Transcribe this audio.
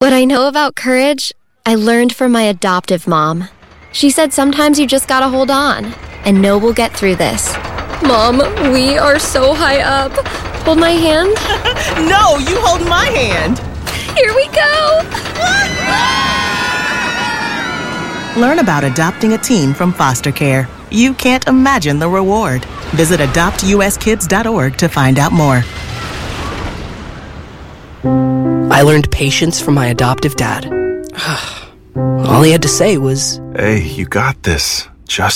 What I know about courage, I learned from my adoptive mom. She said sometimes you just gotta hold on and know we'll get through this. Mom, we are so high up. Hold my hand. No, you hold my hand. Here we go. Learn about adopting a teen from foster care. You can't imagine the reward. Visit adoptuskids.org to find out more. I learned patience from my adoptive dad. All he had to say was, Hey, you got this. Just